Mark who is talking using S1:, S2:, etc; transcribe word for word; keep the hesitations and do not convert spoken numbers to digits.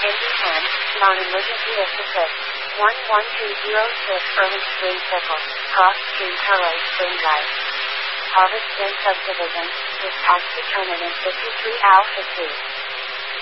S1: Indy ten, non-emergency assist. one one two zero six early spring circle, cross stream Carroll spring drive. Harvest Bend subdivision, dispatch determinant fifty-three Alpha two.